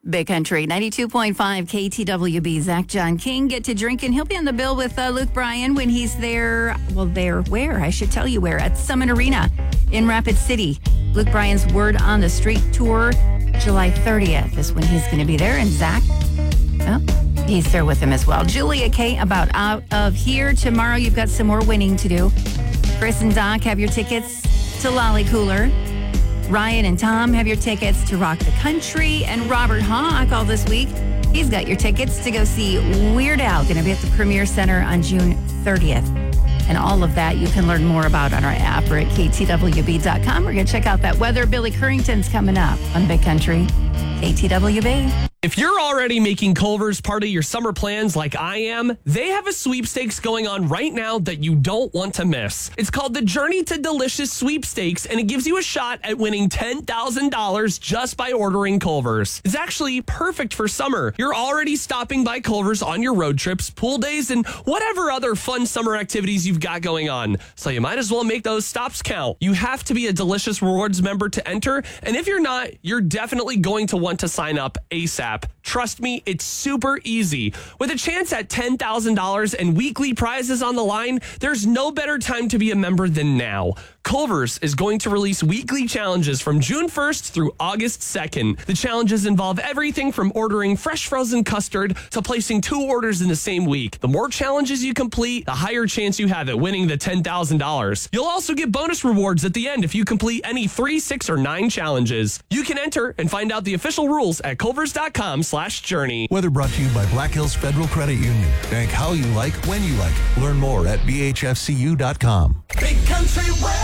Big Country 92.5 KTWB. Zach John King get to drinking. He'll be on the bill with Luke Bryan when he's there. Well, where? I should tell you where. At Summit Arena in Rapid City. Luke Bryan's Word on the Street tour, July 30th is when he's going to be there. And Zach, he's there with him as well. Julia K. about out of here. Tomorrow you've got some more winning to do. Chris and Doc have your tickets to Lolly Cooler. Ryan and Tom have your tickets to Rock the Country. And Robert Hawk all this week, he's got your tickets to go see Weird Al. Going to be at the Premier Center on June 30th. And all of that you can learn more about on our app or at ktwb.com. We're going to check out that weather. Billy Currington's coming up on Big Country, KTWB. If you're already making Culver's part of your summer plans like I am, they have a sweepstakes going on right now that you don't want to miss. It's called the Journey to Delicious Sweepstakes, and it gives you a shot at winning $10,000 just by ordering Culver's. It's actually perfect for summer. You're already stopping by Culver's on your road trips, pool days, and whatever other fun summer activities you've got going on. So you might as well make those stops count. You have to be a Delicious Rewards member to enter, and if you're not, you're definitely going to want to sign up ASAP. Trust me, it's super easy. With a chance at $10,000 and weekly prizes on the line, there's no better time to be a member than now. Culver's is going to release weekly challenges from June 1st through August 2nd. The challenges involve everything from ordering fresh frozen custard to placing 2 orders in the same week. The more challenges you complete, the higher chance you have at winning the $10,000. You'll also get bonus rewards at the end if you complete any 3, 6, or 9 challenges. You can enter and find out the official rules at culvers.com/journey. Weather brought to you by Black Hills Federal Credit Union. Bank how you like, when you like. Learn more at bhfcu.com. Big Country weather.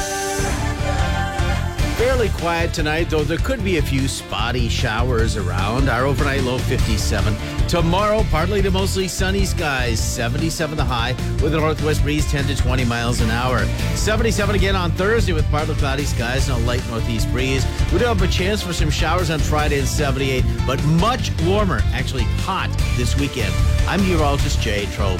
Fairly quiet tonight, though there could be a few spotty showers around. Our overnight low 57. Tomorrow, partly to mostly sunny skies, 77 the high, with a northwest breeze 10 to 20 miles an hour. 77 again on Thursday with partly cloudy skies and a light northeast breeze. We do have a chance for some showers on Friday and 78, but much warmer, actually hot this weetend. I'm meteorologist Jay Trobe.